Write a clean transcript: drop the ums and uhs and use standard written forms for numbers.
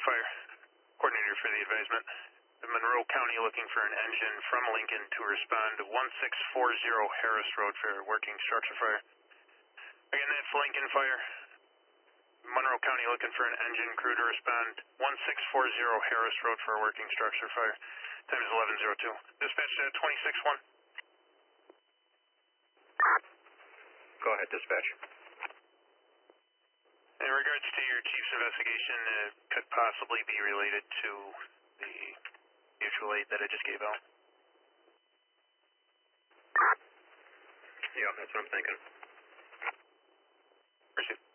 Fire. Coordinator for the advisement. Monroe County looking for an engine from Lincoln to respond to 1640 Harris Road for working structure fire. Again, that's Lincoln Fire. Monroe County looking for an engine crew to respond 1640 Harris Road for a working structure fire. Time is 11:02. Dispatch to 261. Go ahead, dispatch. In regards to your chief's investigation, it could possibly be related to the mutual aid that I just gave out. Yeah, that's what I'm thinking. Proceed.